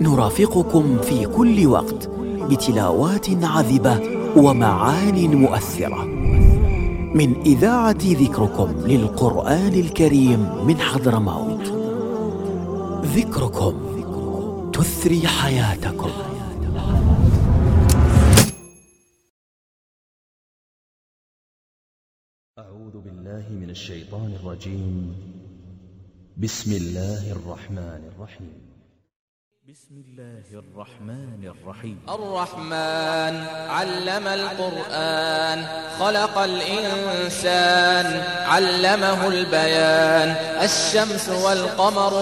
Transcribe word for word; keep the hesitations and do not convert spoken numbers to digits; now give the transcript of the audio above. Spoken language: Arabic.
نرافقكم في كل وقت بتلاوات عذبة ومعان مؤثرة من إذاعة ذكركم للقرآن الكريم من حضرموت. ذكركم تثري حياتكم. أعوذ بالله من الشيطان الرجيم. بسم الله الرحمن الرحيم. بسم الله الرحمن الرحيم. الرحمن علم القرآن خلق الإنسان علمه البيان. الشمس والقمر